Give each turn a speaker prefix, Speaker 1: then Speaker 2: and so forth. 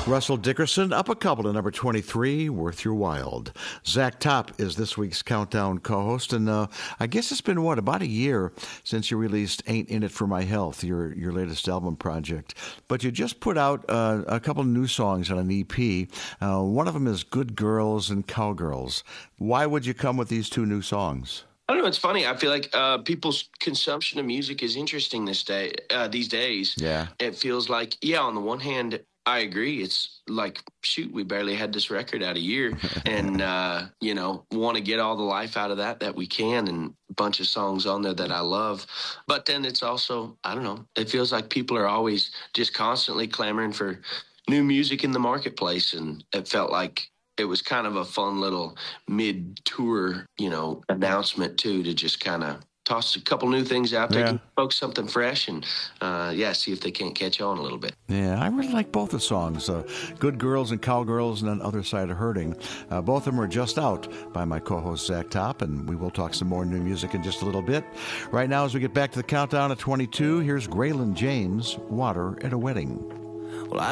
Speaker 1: Russell Dickerson up a couple to number 23, Worth Your Wild. Zach Top is this week's Countdown co-host, and I guess it's been, about a year since you released Ain't In It For My Health, your latest album project. But you just put out a couple new songs on an EP. One of them is Good Girls and Cowgirls. Why would you come with these two new songs?
Speaker 2: I don't know. It's funny. I feel like people's consumption of music is interesting these days.
Speaker 1: Yeah.
Speaker 2: It feels like, on the one hand, I agree. It's like, shoot, we barely had this record out a year and, want to get all the life out of that we can, and a bunch of songs on there that I love. But then it's also, I don't know, it feels like people are always just constantly clamoring for new music in the marketplace. And it felt like it was kind of a fun little mid-tour, announcement too, to just kind of toss a couple new things out there, give folks something fresh, and see if they can't catch on a little bit.
Speaker 1: Yeah, I really like both the songs, Good Girls and Cowgirls and then Other Side of Hurting. Both of them are just out by my co-host Zach Top, and we will talk some more new music in just a little bit. Right now, as we get back to the countdown at 22, here's Graylin James, Water at a Wedding.
Speaker 3: Well,